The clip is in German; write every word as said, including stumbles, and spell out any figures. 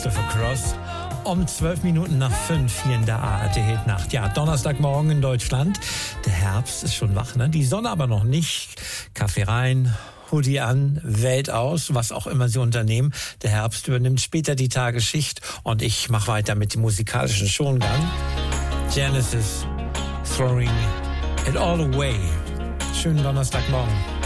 Christopher Cross. Um zwölf Minuten nach fünf hier in der A R T-Hitnacht. Ja, Donnerstagmorgen in Deutschland. Der Herbst ist schon wach, ne? Die Sonne aber noch nicht. Kaffee rein, Hoodie an, Welt aus, was auch immer Sie unternehmen. Der Herbst übernimmt später die Tagesschicht und ich mache weiter mit dem musikalischen Schongang. Genesis, Throwing It All Away. Schönen Donnerstagmorgen.